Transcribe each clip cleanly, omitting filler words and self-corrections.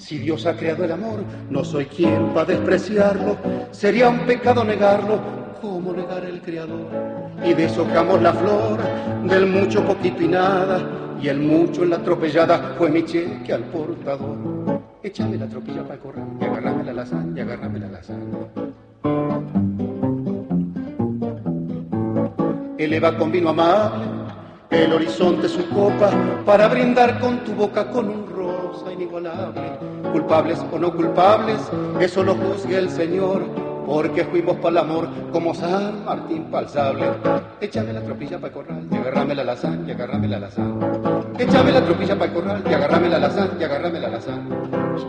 Si Dios ha creado el amor, no soy quien va a despreciarlo. Sería un pecado negarlo, ¿cómo negar el Creador? Y deshojamos la flor del mucho, poquito y nada, y el mucho en la atropellada fue mi cheque al portador. Échame la tropilla para correr, y agárrame la lasaña, y agárrame la lasaña. Eleva con vino amable el horizonte su copa para brindar con tu boca con un rosa inigualable. Culpables o no culpables, eso lo juzgue el Señor, porque fuimos para el amor como San Martín pa'l sable. Échame la tropilla para corral y agárrame la lasaña, y agárrame la lasaña. Échame la tropilla para corral y agárrame la lasaña, y agárrame la lasaña.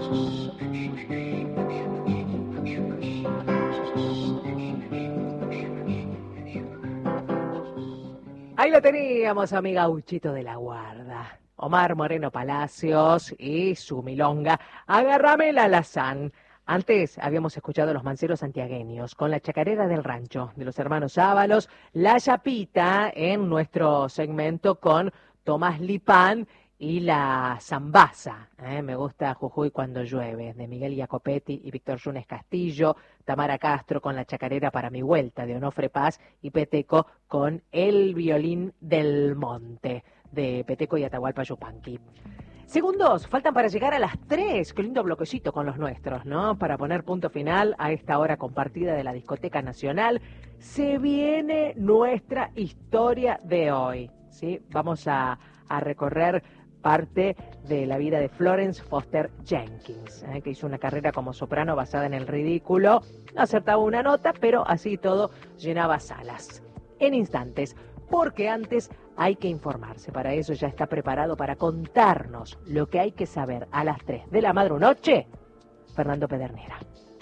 Ahí lo teníamos, amiga Gauchito de la Guarda. Omar Moreno Palacios y su milonga, Agárrame la Lazán. Antes habíamos escuchado a los manceros santiagueños con la chacarera del rancho de los hermanos Ábalos, La Chapita en nuestro segmento con Tomás Lipán y la Zambaza. Me gusta Jujuy cuando llueve, de Miguel Jacopetti y Víctor Yunes Castillo, Tamara Castro con la chacarera Para mi vuelta de Onofre Paz y Peteco con El violín del monte de Peteco y Atahualpa Yupanqui. Segundos, faltan para llegar a las 3. Qué lindo bloquecito con los nuestros, ¿no? Para poner punto final a esta hora compartida de la Discoteca Nacional. Se viene nuestra historia de hoy, ¿sí? Vamos a recorrer parte de la vida de Florence Foster Jenkins, que hizo una carrera como soprano basada en el ridículo. No acertaba una nota, pero así todo llenaba salas. En instantes, porque antes hay que informarse. Para eso ya está preparado para contarnos lo que hay que saber a las 3 de la madrunoche, Fernando Pedernera.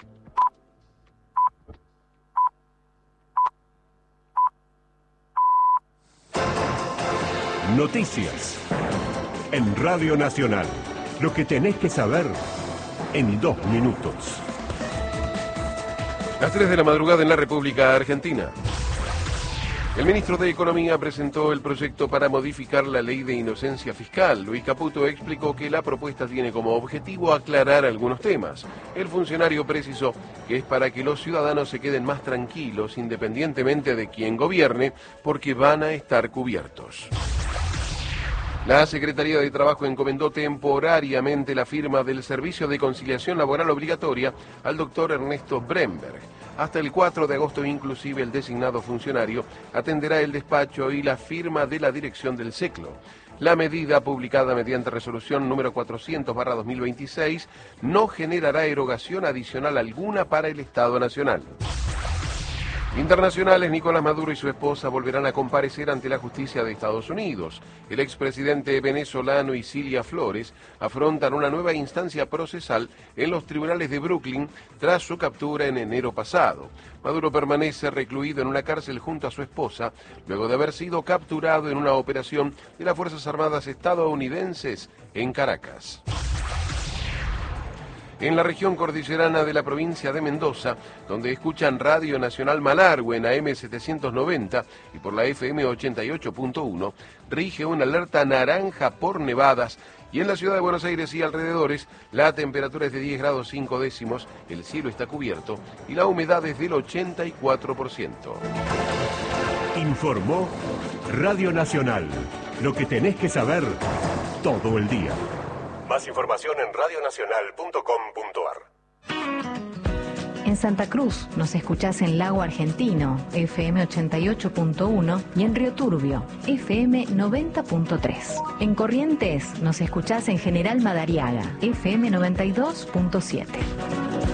Noticias en Radio Nacional. Lo que tenés que saber en 2 minutos. Las 3 de la madrugada en la República Argentina. El ministro de Economía presentó el proyecto para modificar la ley de inocencia fiscal. Luis Caputo explicó que la propuesta tiene como objetivo aclarar algunos temas. El funcionario precisó que es para que los ciudadanos se queden más tranquilos independientemente de quién gobierne, porque van a estar cubiertos. La Secretaría de Trabajo encomendó temporariamente la firma del Servicio de Conciliación Laboral Obligatoria al doctor Ernesto Bremberg. Hasta el 4 de agosto inclusive el designado funcionario atenderá el despacho y la firma de la dirección del SECLO. La medida, publicada mediante resolución número 400/2026, no generará erogación adicional alguna para el Estado Nacional. Internacionales, Nicolás Maduro y su esposa volverán a comparecer ante la justicia de Estados Unidos. El expresidente venezolano y Cilia Flores afrontan una nueva instancia procesal en los tribunales de Brooklyn tras su captura en enero pasado. Maduro permanece recluido en una cárcel junto a su esposa, luego de haber sido capturado en una operación de las Fuerzas Armadas estadounidenses en Caracas. En la región cordillerana de la provincia de Mendoza, donde escuchan Radio Nacional Malargüe en AM 790 y por la FM 88.1, rige una alerta naranja por nevadas, y en la ciudad de Buenos Aires y alrededores la temperatura es de 10 grados 5 décimos, el cielo está cubierto y la humedad es del 84%. Informó Radio Nacional. Lo que tenés que saber todo el día. Más información en radionacional.com.ar. En Santa Cruz nos escuchás en Lago Argentino, FM 88.1, y en Río Turbio, FM 90.3. En Corrientes nos escuchás en General Madariaga, FM 92.7.